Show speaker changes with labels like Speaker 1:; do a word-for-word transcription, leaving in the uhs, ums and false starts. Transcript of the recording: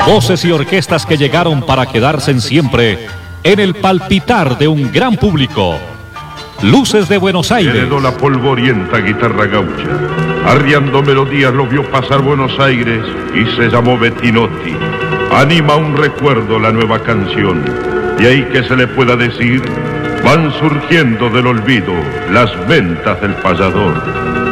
Speaker 1: Voces y orquestas que llegaron para quedarse en siempre en el palpitar de un gran público. Luces de Buenos Aires.
Speaker 2: Heredó la polvorienta guitarra gaucha. Arriando melodías lo vio pasar Buenos Aires y se llamó Bettinotti. Anima un recuerdo la nueva canción. Y ahí que se le pueda decir, van surgiendo del olvido las ventas del payador.